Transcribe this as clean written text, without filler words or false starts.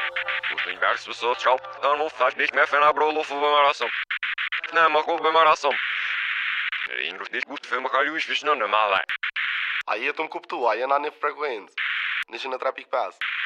O universo social nu faci nici mehr fenabrolo fumarasam. Nema ko bemarasam. Ringrus nici gut för mig ju visst nu normala. Aí eu tô me kuptua, aí eu não frekuencë. Nishin në trapik pas.